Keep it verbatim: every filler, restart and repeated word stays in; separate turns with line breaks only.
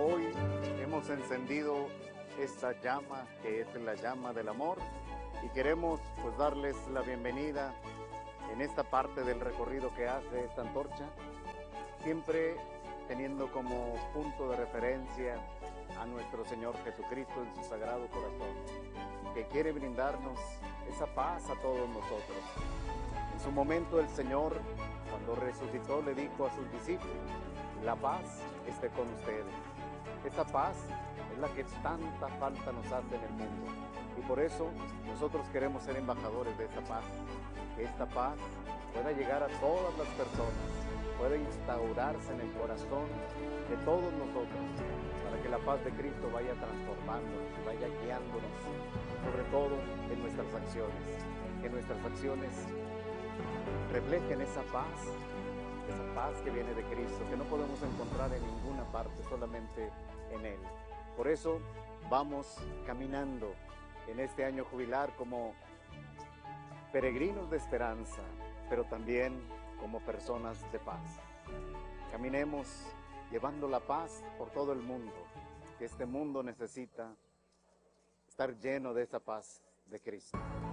hoy hemos encendido esta llama que es la llama del amor y queremos pues darles la bienvenida en esta parte del recorrido que hace esta antorcha, siempre teniendo como punto de referencia a nuestro Señor Jesucristo en su sagrado corazón, que quiere brindarnos esa paz a todos nosotros. En su momento el Señor, cuando resucitó, le dijo a sus discípulos: la paz esté con ustedes. Esa paz es la que tanta falta nos hace en el mundo. Y por eso nosotros queremos ser embajadores de esa paz. Que esta paz pueda llegar a todas las personas, pueda instaurarse en el corazón de todos nosotros, para que la paz de Cristo vaya transformándonos, vaya guiándonos, sobre todo en nuestras acciones. Que nuestras acciones reflejen esa paz, esa paz que viene de Cristo, que no podemos encontrar en ninguna parte, solamente en Él. Por eso vamos caminando en este año jubilar como peregrinos de esperanza, pero también como personas de paz. Caminemos llevando la paz por todo el mundo, que este mundo necesita estar lleno de esa paz de Cristo.